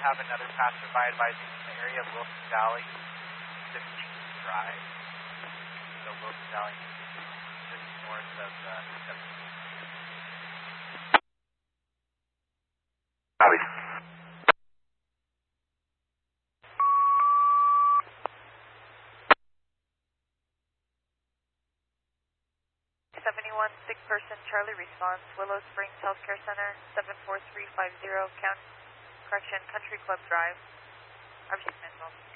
have another passerby advising in the area of Wilson Valley, 15th Drive. So Wilson Valley, just north of 17th. Copy. 71, sick person, Charlie response, Willow Springs Healthcare Center, 74350, Country Club Drive. I've seen myself.